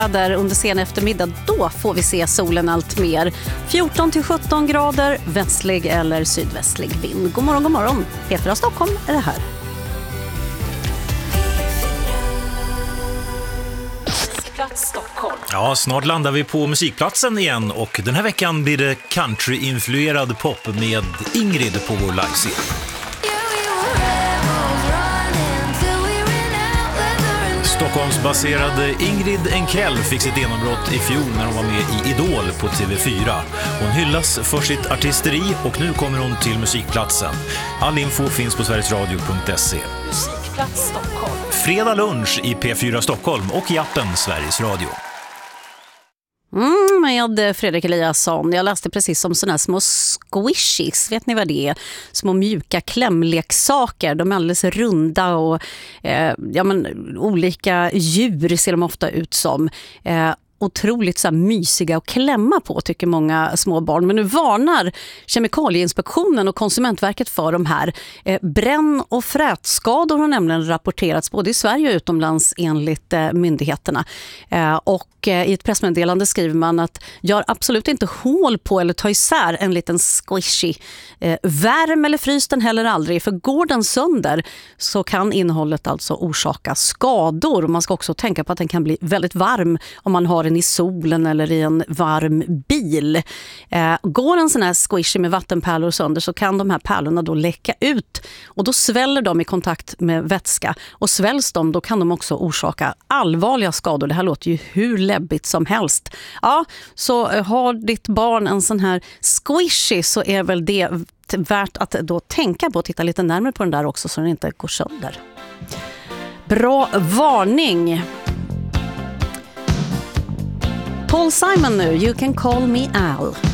Där under sen eftermiddag, då får vi se solen allt mer. 14-17 grader, västlig eller sydvästlig vind. God morgon, god morgon. Petra Stockholm är det här. Stockholm. Ja, snart landar vi på musikplatsen igen och den här veckan blir det country-influerad pop med Ingrid på vår livescen. Stockholmsbaserade Ingrid Enkell fick sitt genombrott i fjol när hon var med i Idol på TV4. Hon hyllas för sitt artisteri och nu kommer hon till musikplatsen. All info finns på sverigesradio.se. Musikplats Stockholm. Fredag lunch i P4 Stockholm och i appen Sveriges Radio. Med Fredrik Eliasson. Jag läste precis om såna här små squishies. Vet ni vad det är? Små mjuka klämleksaker. De är alldeles runda och olika djur ser de ofta ut som. Otroligt så här mysiga att klämma på, tycker många små barn. Men nu varnar Kemikalieinspektionen och Konsumentverket för de här. Bränn- och frätskador har nämligen rapporterats både i Sverige och utomlands enligt myndigheterna. Och i ett pressmeddelande skriver man att gör absolut inte hål på eller ta isär en liten squishy. Värm eller frys den heller aldrig, för går den sönder så kan innehållet alltså orsaka skador. Man ska också tänka på att den kan bli väldigt varm om man har den i solen eller i en varm bil. Går en sån här squishy med vattenpärlor sönder så kan de här pärlorna då läcka ut och då sväller de i kontakt med vätska, och svälls de då kan de också orsaka allvarliga skador. Det här låter ju hur läbbigt som helst. Ja, så har ditt barn en sån här squishy så är väl det värt att då tänka på och titta lite närmare på den där också så den inte går sönder. Bra varning. Paul Simon nu, You Can Call Me Al.